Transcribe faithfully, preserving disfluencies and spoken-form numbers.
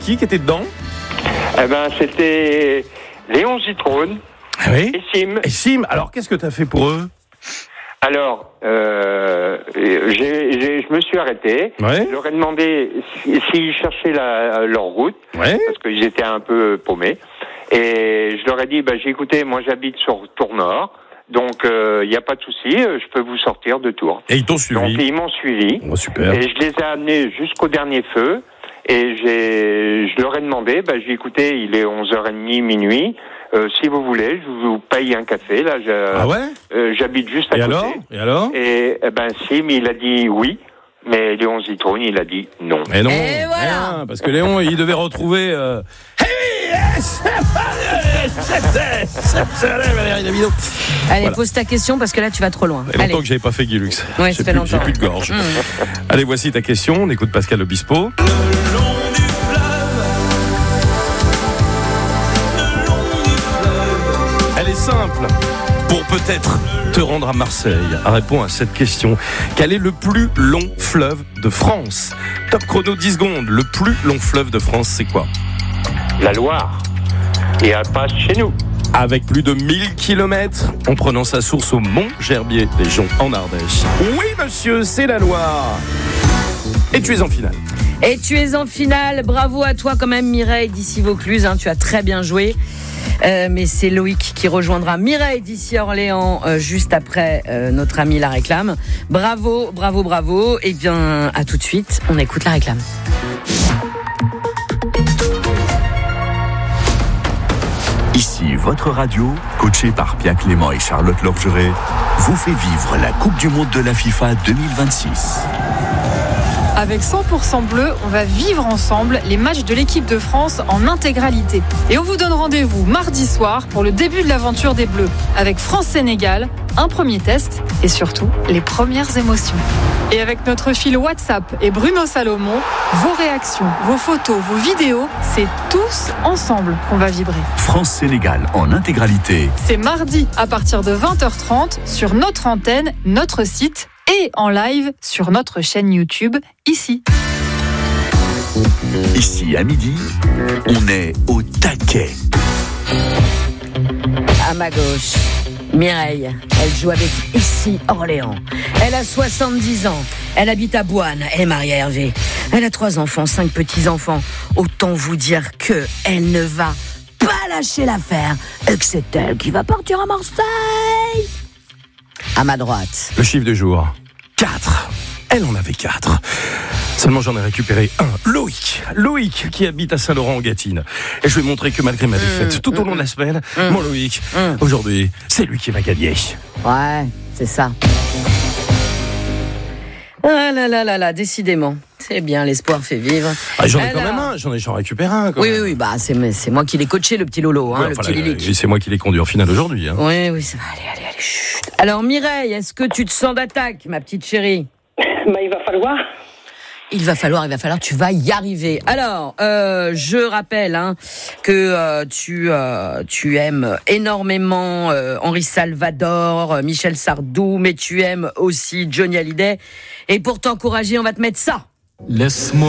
qui qui était dedans? Eh ben, c'était Léon Zitrone Oui. et Sim. Et Sim, alors qu'est-ce que tu as fait pour eux? Alors, euh, j'ai, j'ai, je me suis arrêté. Ouais. Je leur ai demandé si- s'ils cherchaient la, leur route, Ouais. parce qu'ils étaient un peu paumés. Et je leur ai dit, bah, j'ai écouté, moi j'habite sur Tours-Nord, donc il euh, n'y a pas de souci, euh, je peux vous sortir de Tours. Et ils t'ont Donc suivi. ils m'ont suivi. Oh, super. Et je les ai amenés jusqu'au dernier feu. Et j'ai, je leur ai demandé, bah, j'ai écouté, il est onze heures trente, minuit. Euh, si vous voulez, je vous paye un café. Là, je, Ah ouais? euh, j'habite juste à Et côté. alors? Et alors? Et eh ben Sim, il a dit oui, mais Léon Zitrone, il a dit non. Et non. Et voilà. Rien, parce que Léon, il devait retrouver. Euh... Allez, Voilà. pose ta question parce que là, tu vas trop loin. Ça fait longtemps Allez. que j'avais pas fait Guilux. Ouais, J'ai ça fait plus- longtemps. J'ai plus de gorge. Mmh. Allez, voici ta question. On écoute Pascal Obispo. Elle est simple. Pour peut-être te rendre à Marseille, réponds à cette question. Quel est le plus long fleuve de France? Top chrono dix secondes. Le plus long fleuve de France, c'est quoi? La Loire. Et elle passe chez nous. Avec plus de mille kilomètres, en prenant sa source au Mont Gerbier, des Joncs en Ardèche. Oui, monsieur, c'est la Loire. Et tu es en finale. Et tu es en finale. Bravo à toi quand même, Mireille d'ici Vaucluse. Hein, tu as très bien joué. Euh, mais c'est Loïc qui rejoindra Mireille d'ici Orléans euh, juste après euh, notre ami La Réclame. Bravo, bravo, bravo. Et bien, à tout de suite. On écoute La Réclame. Ici, votre radio, coachée par Pierre Clément et Charlotte Lorgeret, vous fait vivre la Coupe du Monde de la FIFA deux mille vingt-six. Avec cent pour cent bleu, on va vivre ensemble les matchs de l'équipe de France en intégralité. Et on vous donne rendez-vous mardi soir pour le début de l'aventure des Bleus, avec France-Sénégal, un premier test et surtout les premières émotions. Et avec notre fil WhatsApp et Bruno Salomon, vos réactions, vos photos, vos vidéos, c'est tous ensemble qu'on va vibrer. France-Sénégal en intégralité. C'est mardi à partir de vingt heures trente sur notre antenne, notre site et en live sur notre chaîne YouTube, ici. Ici, à midi, on est au taquet. À ma gauche, Mireille, elle joue avec Ici Orléans. Elle a soixante-dix ans, elle habite à Boine, elle est mariée à Hervé. Elle a trois enfants, cinq petits-enfants. Autant vous dire que elle ne va pas lâcher l'affaire et que c'est elle qui va partir à Marseille. À ma droite. Le chiffre du jour, quatre. Elle en avait quatre. Seulement j'en ai récupéré un. Loïc. Loïc qui habite à Saint-Laurent-en-Gâtine. Et je vais montrer que malgré ma défaite, mmh, tout au long mmh, de la semaine, mmh. mon Loïc, Mmh. aujourd'hui, c'est lui qui va gagner. Ouais, c'est ça. Ah là là là là, décidément. C'est bien, l'espoir fait vivre. Ah, j'en ai quand Alors- même un, j'en ai, j'en récupère un. Quand Oui, même. oui, oui, bah, c'est, c'est moi qui l'ai coaché, le petit Lolo, hein, Ouais, le enfin, petit là, Lilic. et c'est moi qui l'ai conduit en finale aujourd'hui. Hein. Oui, oui, ça va. Allez, allez, allez. Chut. Alors, Mireille, est-ce que tu te sens d'attaque, ma petite chérie? Bah, il va falloir. Il va falloir, il va falloir, tu vas y arriver. Alors, euh, je rappelle hein, que euh, tu euh, tu aimes énormément euh, Henri Salvador, euh, Michel Sardou, mais tu aimes aussi Johnny Hallyday. Et pour t'encourager, on va te mettre ça. Laisse-moi